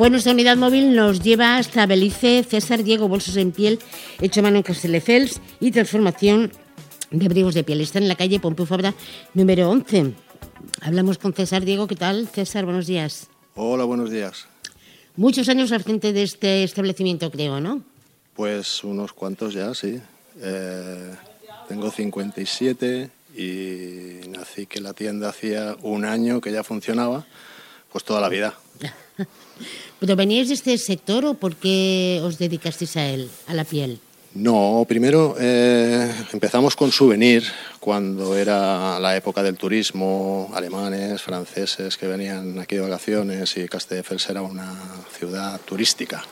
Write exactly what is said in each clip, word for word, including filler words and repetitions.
Pues nuestra unidad móvil nos lleva hasta Belice. César Diego, bolsos en piel, hecho a mano en Castelldefels y transformación de abrigos de piel. Está en la calle Pompeu Fabra número once. Hablamos con César Diego. ¿Qué tal, César? Buenos días. Hola, buenos días. Muchos años al frente de este establecimiento, creo, ¿no? Pues unos cuantos ya, sí. Eh, tengo cincuenta y siete y nací que la tienda hacía un año que ya funcionaba, pues toda la vida. ¿Pero veníais de este sector o por qué os dedicasteis a él, a la piel? No, primero eh, empezamos con souvenir cuando era la época del turismo, alemanes, franceses que venían aquí de vacaciones y Castelldefels era una ciudad turística.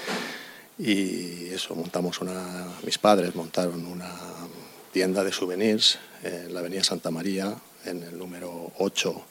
Y eso, montamos una, mis padres montaron una tienda de souvenirs en la avenida Santa María, en el número ocho.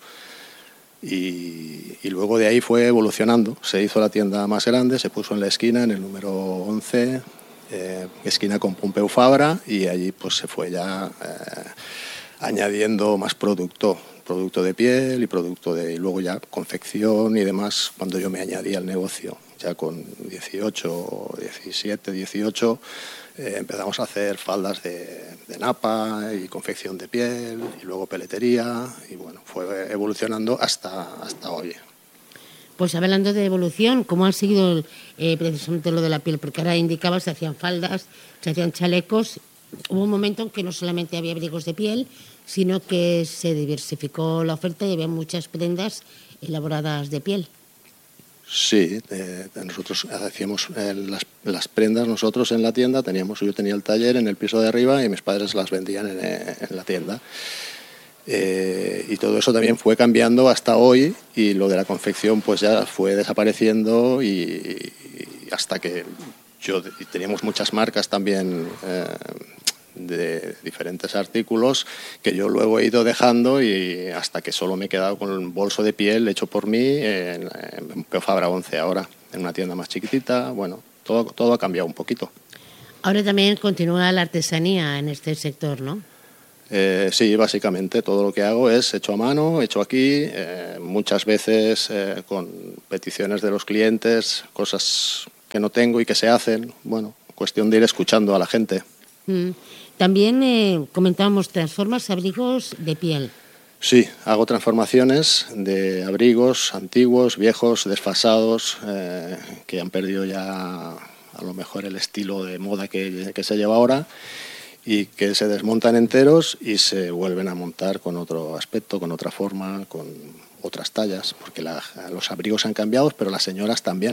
Y, y luego de ahí fue evolucionando. Se hizo la tienda más grande, se puso en la esquina, en el número once, eh, esquina con Pompeu Fabra, y allí pues se fue ya eh, añadiendo más producto, producto de piel y producto de, y luego ya confección y demás, cuando yo me añadí al negocio. Ya con dieciocho, diecisiete, dieciocho eh, empezamos a hacer faldas de, de napa y confección de piel y luego peletería y bueno, fue evolucionando hasta, hasta hoy. Pues hablando de evolución, ¿cómo ha seguido eh, precisamente lo de la piel? Porque ahora indicabas que se hacían faldas, se hacían chalecos. Hubo un momento en que no solamente había abrigos de piel, sino que se diversificó la oferta y había muchas prendas elaboradas de piel. Sí, eh, nosotros hacíamos eh, las, las prendas nosotros en la tienda, teníamos, yo tenía el taller en el piso de arriba y mis padres las vendían en, en la tienda. Eh, y todo eso también fue cambiando hasta hoy y lo de la confección pues ya fue desapareciendo y, y hasta que yo teníamos muchas marcas también eh, de diferentes artículos que yo luego he ido dejando y hasta que solo me he quedado con el bolso de piel hecho por mí en, en Pompeu Fabra once ahora, en una tienda más chiquitita. Bueno, todo, todo ha cambiado un poquito. Ahora también continúa la artesanía en este sector, ¿no? Eh, sí, básicamente todo lo que hago es hecho a mano, hecho aquí, eh, muchas veces eh, con peticiones de los clientes, cosas que no tengo y que se hacen. Bueno, cuestión de ir escuchando a la gente. Mm. También eh, comentábamos, transformas abrigos de piel. Sí, hago transformaciones de abrigos antiguos, viejos, desfasados, eh, que han perdido ya a lo mejor el estilo de moda que, que se lleva ahora y que se desmontan enteros y se vuelven a montar con otro aspecto, con otra forma, con otras tallas, porque la, los abrigos han cambiado, pero las señoras también.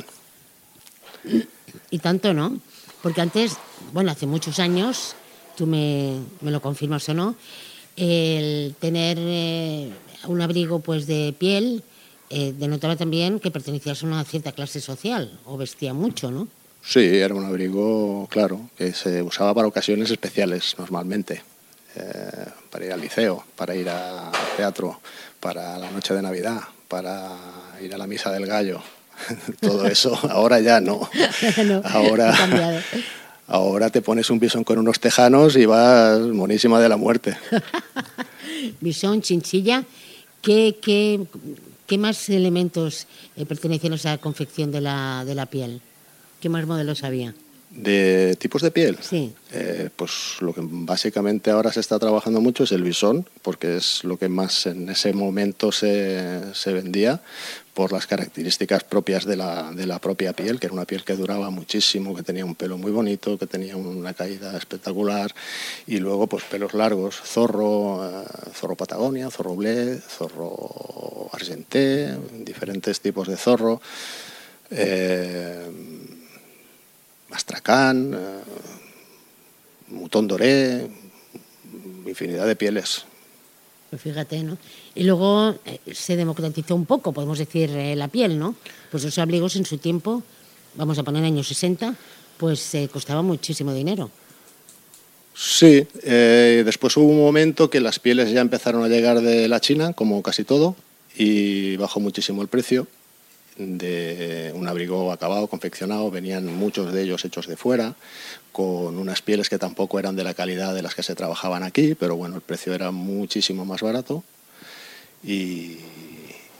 Y tanto, ¿no? Porque antes, bueno, hace muchos años, tú me, me lo confirmas o no, el tener eh, un abrigo pues de piel eh, denotaba también que pertenecías a una cierta clase social o vestía mucho, ¿no? Sí, era un abrigo, claro, que se usaba para ocasiones especiales normalmente, eh, para ir al liceo, para ir al teatro, para la noche de Navidad, para ir a la misa del gallo. Todo eso ahora ya no. no ahora, ahora te pones un bisón con unos tejanos y vas monísima de la muerte. Bisón, chinchilla, ¿qué, qué, qué más elementos eh, pertenecen a esa confección de la, de la piel? ¿Qué más modelos había? ¿De tipos de piel? Sí. Eh, pues lo que básicamente ahora se está trabajando mucho es el bisón, porque es lo que más en ese momento se, se vendía por las características propias de la, de la propia piel, que era una piel que duraba muchísimo, que tenía un pelo muy bonito, que tenía una caída espectacular, y luego pues pelos largos, zorro, eh, zorro Patagonia, zorro blé, zorro argenté, diferentes tipos de zorro. Eh, Astracán, eh, mutón doré, infinidad de pieles. Pues fíjate, ¿no? Y luego eh, se democratizó un poco, podemos decir, eh, la piel, ¿no? Pues esos abrigos en su tiempo, vamos a poner años sesenta, pues eh, costaba muchísimo dinero. Sí, eh, después hubo un momento que las pieles ya empezaron a llegar de la China, como casi todo, y bajó muchísimo el precio de un abrigo acabado, confeccionado. Venían muchos de ellos hechos de fuera, con unas pieles que tampoco eran de la calidad de las que se trabajaban aquí, pero bueno, el precio era muchísimo más barato y, y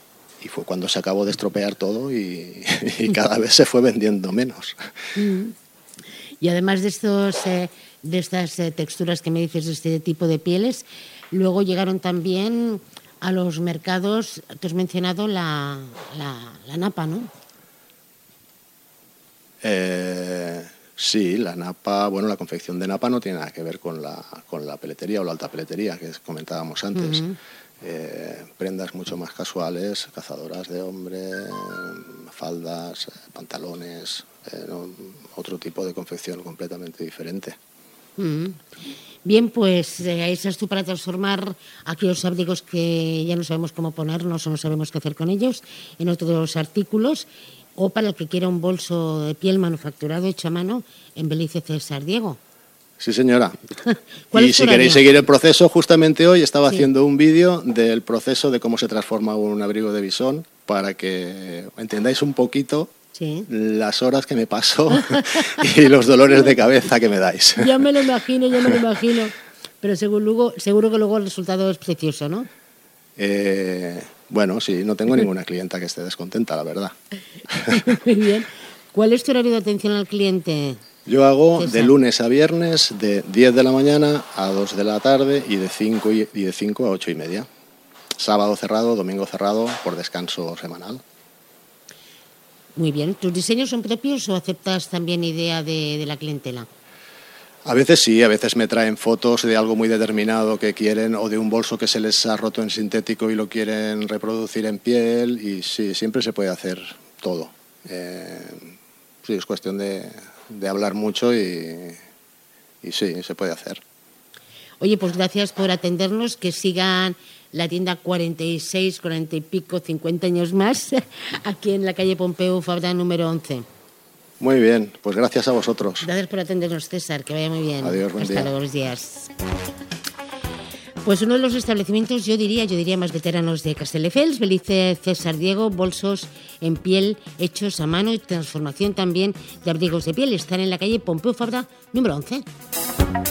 y fue cuando se acabó de estropear todo y, y cada vez se fue vendiendo menos. Mm. Y además de estos eh, de estas eh, texturas que me dices, de este tipo de pieles, luego llegaron también a los mercados, tú has mencionado la, la, la napa, ¿no? Eh, sí, la napa, bueno, la confección de napa no tiene nada que ver con la, con la peletería o la alta peletería que comentábamos antes. Uh-huh. Eh, prendas mucho más casuales, cazadoras de hombre, faldas, pantalones, eh, no, otro tipo de confección completamente diferente. Mm. Bien, pues eh, ahí estás tú para transformar aquellos abrigos que ya no sabemos cómo ponernos o no sabemos qué hacer con ellos en otros artículos, o para el que quiera un bolso de piel manufacturado hecho a mano en Belice César Diego. Sí, señora. Y si queréis seguir el proceso, justamente hoy estaba sí. haciendo un vídeo del proceso de cómo se transforma un abrigo de bisón para que entendáis un poquito sí. las horas que me paso y los dolores de cabeza que me dais. Ya me lo imagino, ya me lo imagino. Pero seguro, luego, seguro que luego el resultado es precioso, ¿no? Eh, bueno, sí, no tengo ninguna clienta que esté descontenta, la verdad. Muy bien. ¿Cuál es tu horario de atención al cliente? Yo hago de lunes a viernes de diez de la mañana a dos de la tarde y de cinco, y de cinco a ocho y media. Sábado cerrado, domingo cerrado, por descanso semanal. Muy bien. ¿Tus diseños son propios o aceptas también idea de, de la clientela? A veces sí, a veces me traen fotos de algo muy determinado que quieren o de un bolso que se les ha roto en sintético y lo quieren reproducir en piel y sí, siempre se puede hacer todo. Eh, sí, es cuestión de... de hablar mucho y, y sí, se puede hacer. Oye, pues gracias por atendernos, que sigan la tienda cuarenta y seis, cuarenta y pico, cincuenta años más, aquí en la calle Pompeu Fabra número once. Muy bien, pues gracias a vosotros. Gracias por atendernos, César, que vaya muy bien. Adiós, buen Hasta día. luego, buenos días. Pues uno de los establecimientos, yo diría, yo diría más veteranos de Castelldefels, Belice César Diego, bolsos en piel hechos a mano y transformación también de abrigos de piel. Están en la calle Pompeu Fabra número once.